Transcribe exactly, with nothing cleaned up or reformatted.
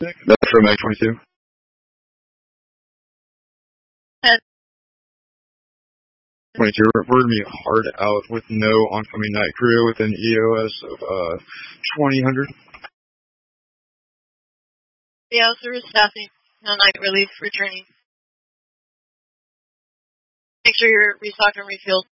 That's for Mag twenty-two. twenty-two, we're, we're going to be hard out with no oncoming night crew with an E O S of uh, twenty hundred. Yeah, service staffing. No night relief returning. Make sure you're restocked and refilled.